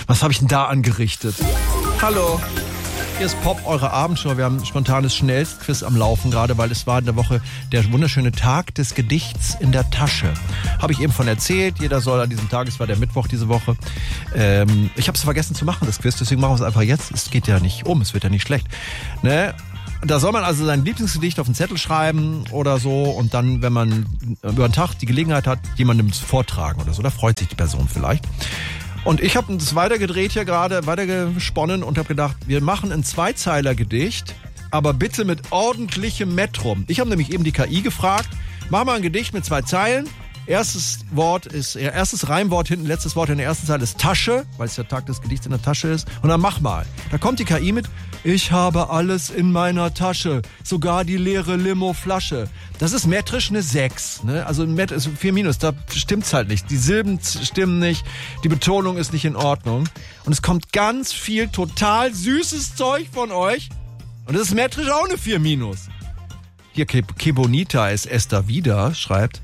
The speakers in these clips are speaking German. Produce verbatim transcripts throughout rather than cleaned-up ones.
Was habe ich denn da angerichtet? Hallo. Hier ist Pop, eure Abendshow. Wir haben ein spontanes Schnellstquiz am Laufen gerade, weil es war in der Woche der wunderschöne Tag des Gedichts in der Tasche. Habe ich eben von erzählt. Jeder soll an diesem Tag, es war der Mittwoch diese Woche. Ähm, ich habe es vergessen zu machen, das Quiz, deswegen machen wir es einfach jetzt. Es geht ja nicht um, es wird ja nicht schlecht. Ne? Da soll man also sein Lieblingsgedicht auf den Zettel schreiben oder so und dann, wenn man über den Tag die Gelegenheit hat, jemandem zu vortragen oder so, da freut sich die Person vielleicht. Und ich habe das weitergedreht hier gerade, weitergesponnen und habe gedacht, wir machen ein Zweizeiler-Gedicht, aber bitte mit ordentlichem Metrum. Ich habe nämlich eben die K I gefragt, mach mal ein Gedicht mit zwei Zeilen. Erstes Wort ist, erstes Reimwort hinten, letztes Wort in der ersten Zeile ist Tasche, weil es der Tag des Gedichts in der Tasche ist. Und dann mach mal. Da kommt die K I mit, ich habe alles in meiner Tasche, sogar die leere Limo-Flasche. Das ist metrisch eine sechs, ne? Also Met ist vier minus, da stimmt's halt nicht. Die Silben stimmen nicht, die Betonung ist nicht in Ordnung. Und es kommt ganz viel total süßes Zeug von euch. Und das ist metrisch auch eine vier minus. Hier, que, que bonita es esta vida, schreibt.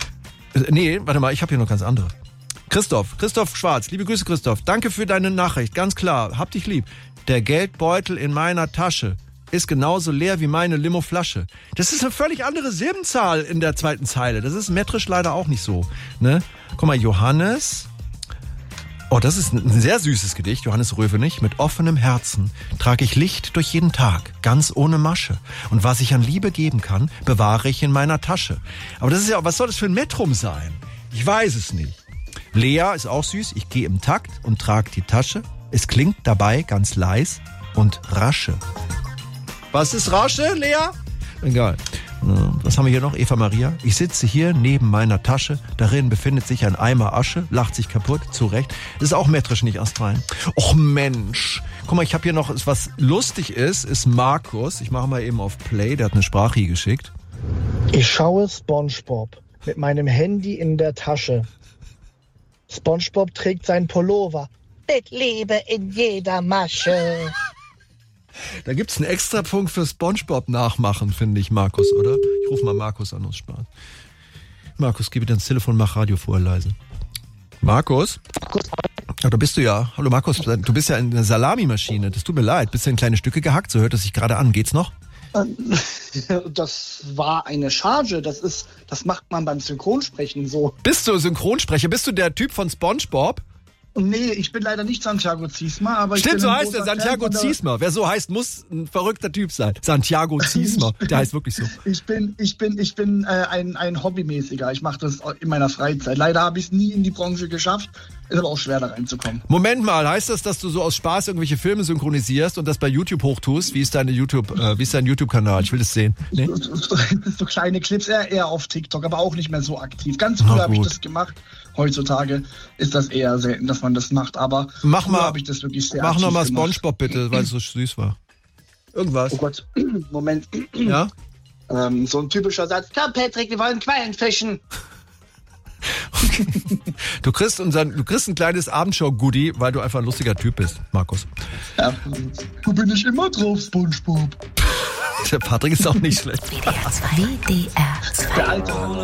Nee, warte mal, ich habe hier noch ganz andere. Christoph, Christoph Schwarz, liebe Grüße Christoph, danke für deine Nachricht, ganz klar, hab dich lieb. Der Geldbeutel in meiner Tasche ist genauso leer wie meine Limo-Flasche. Das ist eine völlig andere Silbenzahl in der zweiten Zeile, das ist metrisch leider auch nicht so. Ne? Guck mal, Johannes, oh, das ist ein sehr süßes Gedicht, Johannes Röwenig, mit offenem Herzen trage ich Licht durch jeden Tag, ganz ohne Masche. Und was ich an Liebe geben kann, bewahre ich in meiner Tasche. Aber das ist ja, was soll das für ein Metrum sein? Ich weiß es nicht. Lea ist auch süß, ich gehe im Takt und trage die Tasche. Es klingt dabei ganz leis und rasche. Was ist rasche, Lea? Egal. Was haben wir hier noch? Eva Maria. Ich sitze hier neben meiner Tasche. Darin befindet sich ein Eimer Asche. Lacht sich kaputt. Zu Recht. Das ist auch metrisch nicht astrein. Och Mensch. Guck mal, ich habe hier noch, was lustig ist, ist Markus. Ich mache mal eben auf Play. Der hat eine Sprache hier geschickt. Ich schaue SpongeBob mit meinem Handy in der Tasche. SpongeBob trägt sein Pullover mit Liebe in jeder Masche. Da gibt's einen Extrapunkt für SpongeBob nachmachen, finde ich, Markus, oder? Ich rufe mal Markus an aus Spaß. Markus, geh wieder ins Telefon, mach Radio vorher leise. Markus? Ja, da bist du ja. Hallo Markus, du bist ja eine Salamimaschine. Das tut mir leid. Bist du in kleine Stücke gehackt? So hört es sich gerade an. Geht's noch? Das war eine Charge. Das ist, das macht man beim Synchronsprechen so. Bist du Synchronsprecher? Bist du der Typ von SpongeBob? Nee, ich bin leider nicht Santiago Ziesmer, aber ich Stimmt, bin so ein heißt er, großer Santiago Fan von der- Ziesmer. Wer so heißt, muss ein verrückter Typ sein. Santiago Ziesmer, der heißt wirklich so. Ich bin, ich bin, ich bin äh, ein, ein Hobbymäßiger. Ich mache das in meiner Freizeit. Leider habe ich es nie in die Branche geschafft. Ist aber auch schwer, da reinzukommen. Moment mal, heißt das, dass du so aus Spaß irgendwelche Filme synchronisierst und das bei YouTube hochtust? Wie ist deine YouTube, äh, wie ist dein YouTube-Kanal? Ich will das sehen. Nee? So, so, so, so kleine Clips, eher, eher auf TikTok, aber auch nicht mehr so aktiv. Ganz früher Na habe ich gut. das gemacht. Heutzutage ist das eher selten, dass man das macht. Aber Mach früher mal, habe ich das wirklich sehr mach aktiv noch mal gemacht. SpongeBob bitte, weil es so süß war. Irgendwas. Oh Gott, Moment. Ja? Ähm, so ein typischer Satz. Komm, Patrick, wir wollen Quallen fischen. Okay. Du kriegst unseren, du kriegst ein kleines Abendshow-Goodie, weil du einfach ein lustiger Typ bist, Markus. Ja, wo bin ich immer drauf, SpongeBob? Der Patrick ist auch nicht schlecht. W D R zwei. W D R zwei. Der alte